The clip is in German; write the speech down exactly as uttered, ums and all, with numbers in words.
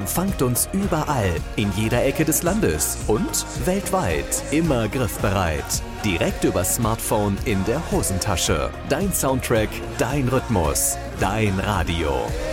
Empfangt uns überall, in jeder Ecke des Landes und weltweit. Immer griffbereit. Direkt über Smartphone in der Hosentasche. Dein Soundtrack, dein Rhythmus, dein Radio.